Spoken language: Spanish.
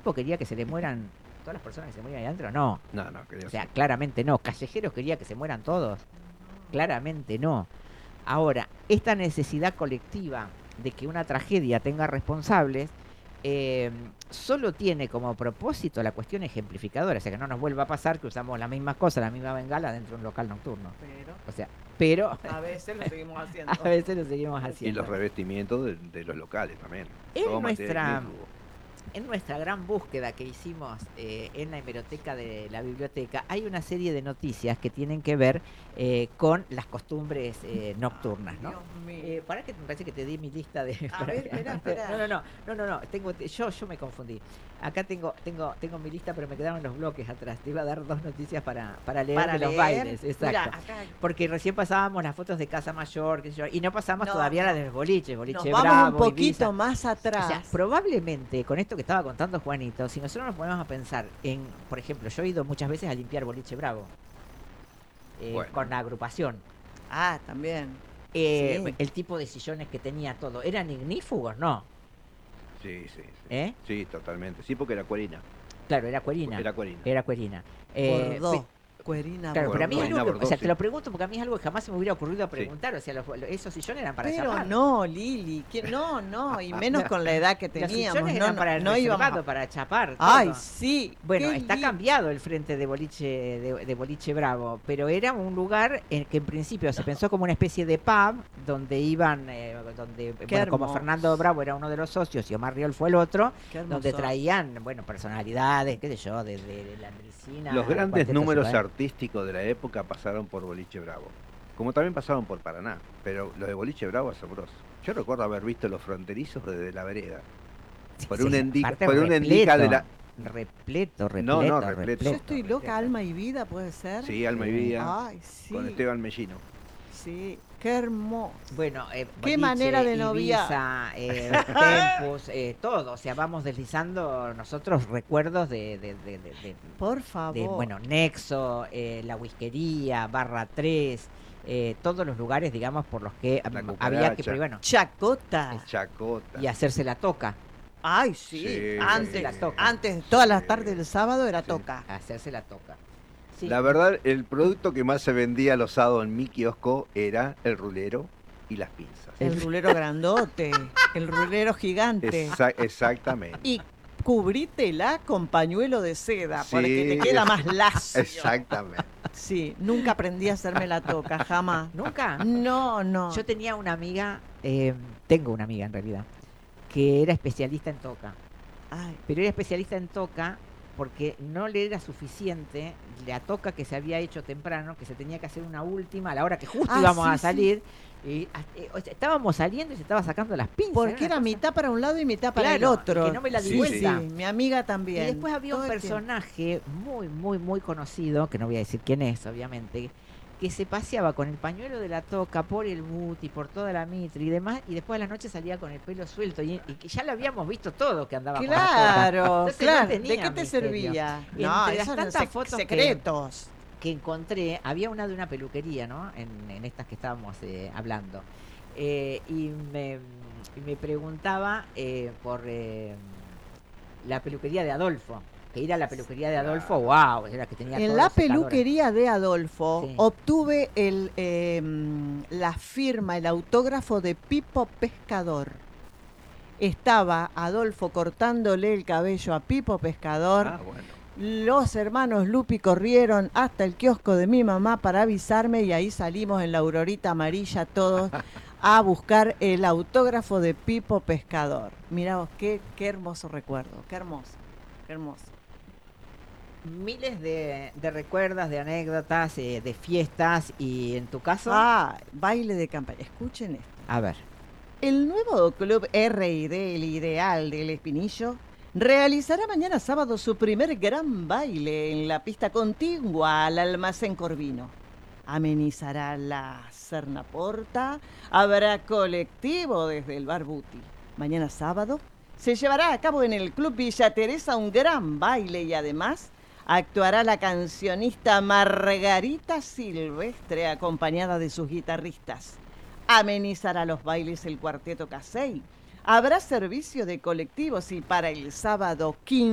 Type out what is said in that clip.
tipo quería que se le mueran todas las personas que se morían ahí adentro, no. No, no, quería O sea, decir. claramente no. Callejeros quería que se mueran todos, claramente no. Ahora, esta necesidad colectiva de que una tragedia tenga responsables, eh, solo tiene como propósito la cuestión ejemplificadora, o sea, que no nos vuelva a pasar que usamos las mismas cosas, la misma bengala dentro de un local nocturno. Pero O sea, pero a veces lo seguimos haciendo. a veces lo seguimos Y haciendo. los revestimientos de los locales también. En Todo material nuestra, ignífugo. en nuestra gran búsqueda que hicimos en la hemeroteca de la biblioteca, hay una serie de noticias que tienen que ver con las costumbres nocturnas, ¿no? Dios mío. Para que me parece que te di mi lista de. A ver, espera. No. Yo me confundí. Acá tengo mi lista, pero me quedaron los bloques atrás. Te iba a dar 2 noticias para leer Para de los leer. bailes. Exacto. Mira, acá Porque recién pasábamos las fotos de Casa Mayor, qué sé yo, y no pasamos No, todavía no. las de los boliches, boliche nos Bravo, vamos un poquito Ibiza. más atrás. O sea, probablemente con esto que estaba contando Juanito, si nosotros nos ponemos a pensar en, por ejemplo, yo he ido muchas veces a limpiar boliche Bravo Bueno. con la agrupación. También. Sí. El tipo de sillones que tenía todo, ¿eran ignífugos? No. Sí, sí, sí. ¿Eh? Sí, totalmente. Sí, porque era cuerina. Claro, era cuerina. Era cuerina. Era cuerina. Bordó. Cuerina Claro, Bordó. pero a mí es Cuerina algo que, Bordó, o sea, sí. te lo pregunto porque a mí es algo que jamás se me hubiera ocurrido a preguntar. O sea, esos sillones eran para Pero chapar. no, Lili, no, y menos con la edad que Los teníamos. sillones eran para el no íbamos reservado, a... para chapar. Ay, todo. sí. Bueno, qué está lindo. cambiado el frente de boliche Bravo, pero era un lugar en que en principio se pensó como una especie de pub donde iban, bueno, como hermoso. Fernando Bravo era uno de los socios y Omar Riol fue el otro, Qué hermoso. donde traían, bueno, personalidades, qué sé yo, desde la medicina. Los al grandes cuarteto números Ciudadano. artísticos de la época pasaron por Boliche Bravo. Como también pasaron por Paraná. Pero los de Boliche Bravo asombrosos. Yo recuerdo haber visto los fronterizos desde la vereda. Por Sí, un sí, endica, aparte por un endica de la. repleto. No, repleto. repleto. Yo estoy loca, Alma y Vida, ¿puede ser? Sí, Alma y Vida. Ay, sí. Con Esteban Mellino. Sí, qué hermoso. Bueno, Qué boliche, manera de noviar. Ibiza, Tempus, todo. O sea, vamos deslizando nosotros recuerdos de Por favor. bueno, Nexo, la Whiskería, Barra 3, todos los lugares, digamos, por los que La había que, Cucaracha. bueno, Chacota. Chacota. y hacerse la toca. Ay, sí. Sí, antes, la toca. antes, todas las Sí. tardes del sábado era Sí. toca. Hacerse la toca. Sí. La verdad, el producto que más se vendía los sábados en mi kiosco era el rulero y las pinzas. El rulero grandote, el rulero gigante. Exactamente. Y cubrítela con pañuelo de seda, Sí, porque te queda más lacio. Exactamente. Sí, nunca aprendí a hacerme la toca, jamás. ¿Nunca? No. Yo tenía una amiga, tengo una amiga en realidad, que era especialista en toca. Ay, Pero era especialista en toca porque no le era suficiente la toca que se había hecho temprano, que se tenía que hacer una última a la hora que justo íbamos a sí, salir. Y, o sea, estábamos saliendo y se estaba sacando las pinzas. porque era una cosa- mitad para un lado y mitad para el Claro, otro. y que no me la di Sí, vuelta. Sí, mi amiga Y también. después había un Todo el tiempo. personaje muy conocido, que no voy a decir quién es, obviamente, que se paseaba con el pañuelo de la toca por el buti, por toda la mitre y demás, y después a la noche salía con el pelo suelto, y que ya lo habíamos visto todo que andaba con la toca. Claro, Entonces no claro. ¿De tenía qué te misterio. servía? Entre No, las esos eran tantas fotos secretos. Que encontré, había una de una peluquería, ¿no? En estas que estábamos hablando. Y me preguntaba por la peluquería de Adolfo. Que ir a la peluquería de Adolfo, wow, era que tenía En todos la los secadores. peluquería de Adolfo Sí. obtuve la firma, el autógrafo de Pipo Pescador. Estaba Adolfo cortándole el cabello a Pipo Pescador. Ah, bueno. Los hermanos Lupi corrieron hasta el kiosco de mi mamá para avisarme y ahí salimos en la Aurorita Amarilla todos a buscar el autógrafo de Pipo Pescador. Mirá vos, qué hermoso recuerdo, qué hermoso. Miles de recuerdos, de anécdotas, de fiestas, y en tu caso, Baile de campaña. Escuchen esto. a ver. El nuevo club R&D, el Ideal del Espinillo, realizará mañana sábado su primer gran baile en la pista contigua al Almacén Corvino. Amenizará la Cernaporta, habrá colectivo desde el Bar Buti. Mañana sábado se llevará a cabo en el Club Villa Teresa un gran baile y además actuará la cancionista Margarita Silvestre acompañada de sus guitarristas. Amenizará los bailes el Cuarteto Casey. Habrá servicio de colectivos y para el sábado 15